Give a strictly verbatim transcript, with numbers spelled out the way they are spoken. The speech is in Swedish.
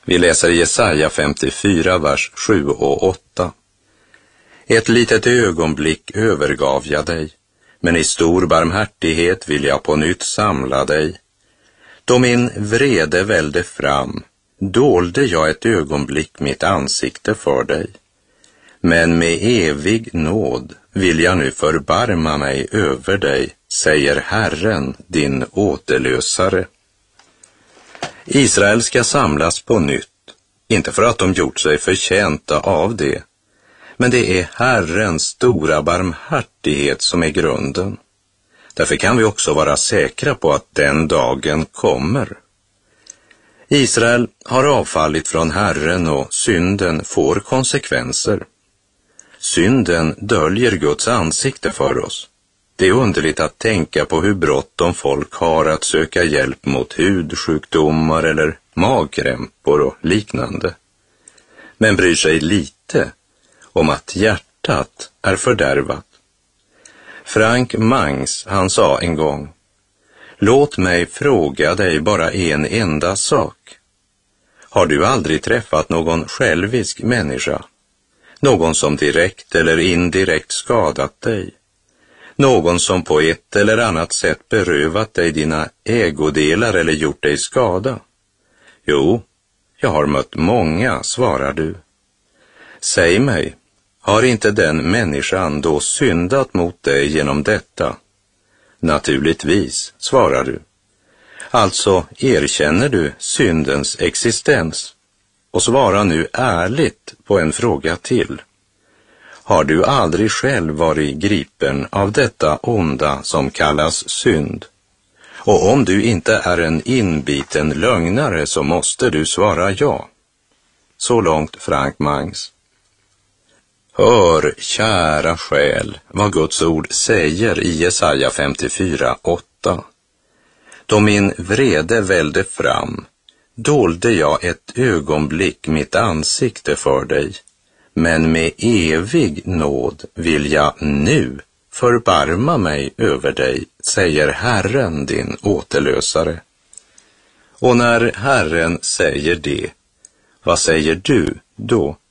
Vi läser Jesaja femtiofyra, vers sju och åtta. Ett litet ögonblick övergav jag dig, men i stor barmhärtighet vill jag på nytt samla dig. Då min vrede välde fram, dolde jag ett ögonblick mitt ansikte för dig. Men med evig nåd vill jag nu förbarma mig över dig, säger Herren, din återlösare. Israel ska samlas på nytt, inte för att de gjort sig förtjänta av det, men det är Herrens stora barmhärtighet som är grunden. Därför kan vi också vara säkra på att den dagen kommer. Israel har avfallit från Herren och synden får konsekvenser. Synden döljer Guds ansikte för oss. Det är underligt att tänka på hur bråttom folk har att söka hjälp mot hudsjukdomar eller magkrämpor och liknande. Men bryr sig lite om att hjärtat är fördärvat. Frank Mangs, han sa en gång: låt mig fråga dig bara en enda sak. Har du aldrig träffat någon självisk människa? Någon som direkt eller indirekt skadat dig? Någon som på ett eller annat sätt berövat dig dina ägodelar eller gjort dig skada? Jo, jag har mött många, svarar du. Säg mig, har inte den människan då syndat mot dig genom detta? Naturligtvis, svarar du. Alltså erkänner du syndens existens. Och svara nu ärligt på en fråga till. Har du aldrig själv varit gripen av detta onda som kallas synd? Och om du inte är en inbiten lögnare så måste du svara ja. Så långt Frank Mangs. Hör, kära själ, vad Guds ord säger i Jesaja femtiofyra, åtta. Då min vrede välde fram, dolde jag ett ögonblick mitt ansikte för dig, men med evig nåd vill jag nu förbarma mig över dig, säger Herren, din återlösare. Och när Herren säger det, vad säger du då?